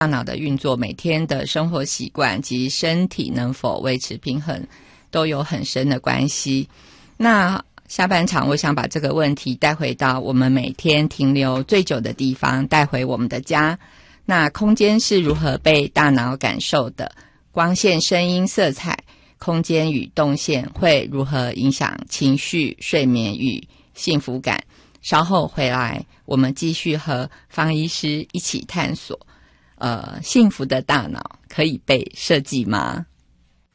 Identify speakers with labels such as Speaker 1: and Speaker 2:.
Speaker 1: 大脑的运作、每天的生活习惯及身体能否维持平衡都有很深的关系。那下半场我想把这个问题带回到我们每天停留最久的地方，带回我们的家。那空间是如何被大脑感受的？光线、声音、色彩、空间与动线会如何影响情绪、睡眠与幸福感？稍后回来我们继续和方医师一起探索幸福的大脑可以被设计吗？